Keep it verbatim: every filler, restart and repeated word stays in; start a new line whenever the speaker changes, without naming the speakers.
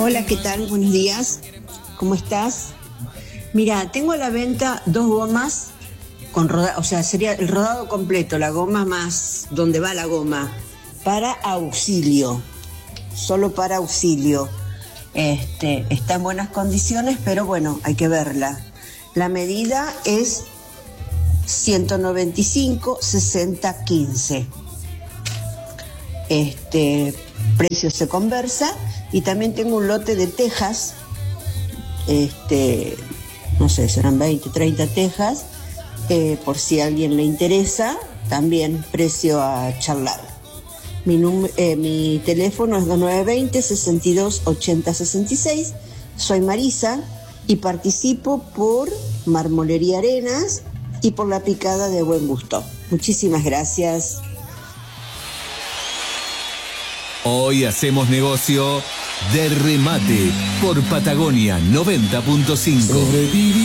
Hola, ¿qué tal? Buenos días. ¿Cómo estás? Mira, tengo a la venta dos gomas con roda, o sea, sería el rodado completo, la goma más donde va la goma, para auxilio, solo para auxilio. Este, está en buenas condiciones, pero bueno, hay que verla. La medida es ciento noventa y cinco, sesenta, quince. Este, precio se conversa. Y también tengo un lote de tejas, este, no sé, serán veinte, treinta tejas, eh, por si a alguien le interesa, también precio a charlar. Mi, eh, mi teléfono es dos nueve dos cero, seis dos, ocho cero seis seis, soy Marisa y participo por Marmolería Arenas y por la picada de Buen Gusto. Muchísimas gracias.
Hoy hacemos negocio de remate por Patagonia noventa punto cinco.